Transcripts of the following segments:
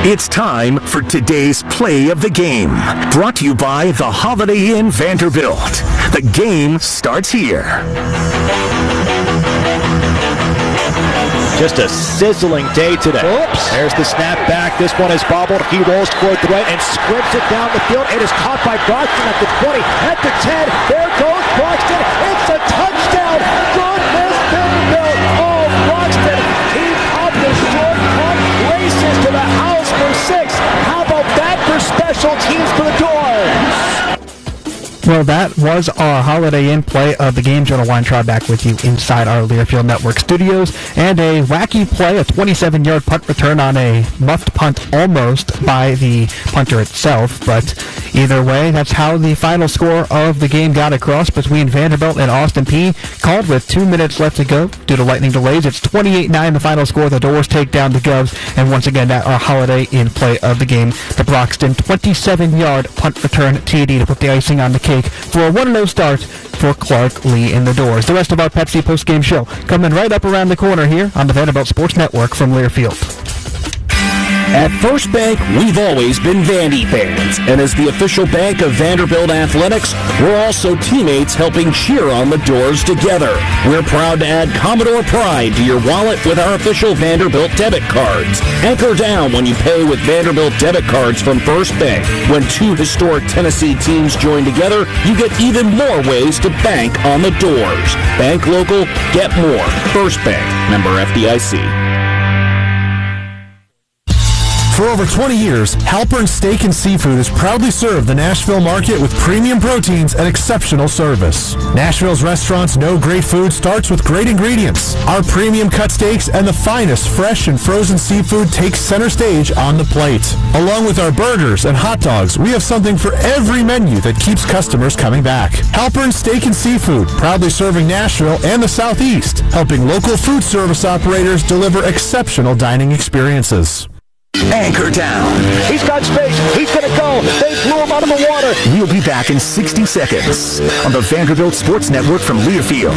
It's time for today's play of the game. Brought to you by the Holiday Inn Vanderbilt. The game starts here. Just a sizzling day today. Oops. There's the snap back. This one is bobbled. He rolls toward the right and scripts it down the field. It is caught by Broxton at the 20, at the 10. There goes Broxton. It's a touchdown. Goodness, Vanderbilt. Oh, Broxton. He popped the short punt, races to the house for 6. How about that for special teams for the Doors? Well, that was our Holiday Inn play of the game. Jonah Weintraub back with you inside our Learfield Network studios. And a wacky play, a 27-yard punt return on a muffed punt almost by the punter itself. But either way, that's how the final score of the game got across between Vanderbilt and Austin Peay. Called with 2 minutes left to go due to lightning delays. It's 28-9 the final score. The Doors take down the Govs. And once again, that our Holiday Inn play of the game. The Broxton 27-yard punt return TD to put the icing on the cake for a 1-0 start for Clark Lee in the Doors. The rest of our Pepsi postgame show coming right up around the corner here on the Vanderbilt Sports Network from Learfield. At First Bank, we've always been Vandy fans, and as the official bank of Vanderbilt Athletics, we're also teammates helping cheer on the Doors together. We're proud to add Commodore Pride to your wallet with our official Vanderbilt debit cards. Anchor down when you pay with Vanderbilt debit cards from First Bank. When 2 historic Tennessee teams join together, you get even more ways to bank on the Doors. Bank local, get more. First Bank, member FDIC. For over 20 years, Halpern Steak and Seafood has proudly served the Nashville market with premium proteins and exceptional service. Nashville's restaurants know great food starts with great ingredients. Our premium cut steaks and the finest fresh and frozen seafood take center stage on the plate. Along with our burgers and hot dogs, we have something for every menu that keeps customers coming back. Halpern Steak and Seafood, proudly serving Nashville and the Southeast, helping local food service operators deliver exceptional dining experiences. Anchor down. He's got space. He's going to go. They flew him out of the water. We'll be back in 60 seconds on the Vanderbilt Sports Network from Learfield.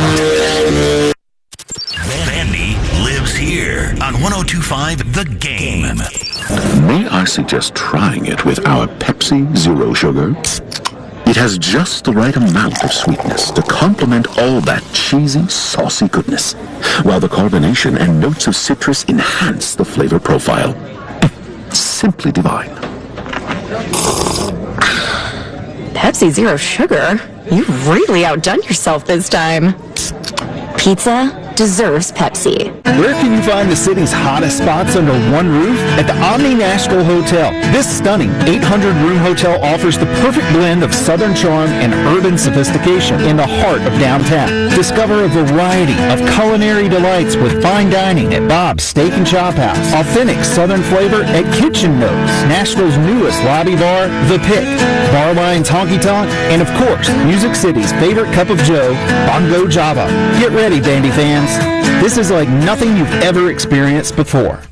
Vandy lives here on 102.5 The Game. May I suggest trying it with our Pepsi Zero Sugar? It has just the right amount of sweetness to complement all that cheesy, saucy goodness, while the carbonation and notes of citrus enhance the flavor profile. Simply divine. Pepsi Zero Sugar? You've really outdone yourself this time. Pizza deserves Pepsi. Where can you find the city's hottest spots under one roof? At the Omni Nashville Hotel. This stunning 800-room hotel offers the perfect blend of southern charm and urban sophistication in the heart of downtown. Discover a variety of culinary delights with fine dining at Bob's Steak and Chop House. Authentic southern flavor at Kitchen Notes. Nashville's newest lobby bar, The Pick. Bar Line's Honky Tonk. And of course, Music City's favorite cup of joe, Bongo Java. Get ready, Vandy fans. This is like nothing you've ever experienced before.